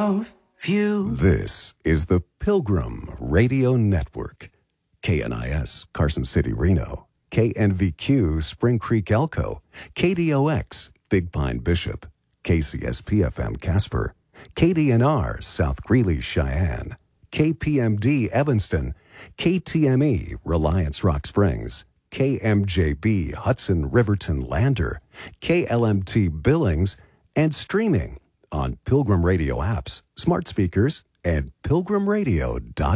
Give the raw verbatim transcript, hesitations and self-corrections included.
of you. This is the Pilgrim Radio Network. K N I S, Carson City, Reno. K N V Q, Spring Creek, Elko. K D O X, Big Pine, Bishop. K C S P F M, Casper. K D N R, South Greeley, Cheyenne. K P M D, Evanston. K T M E, Reliance, Rock Springs. K M J B, Hudson, Riverton, Lander. K L M T, Billings. And streaming on Pilgrim Radio apps, smart speakers, and pilgrim radio dot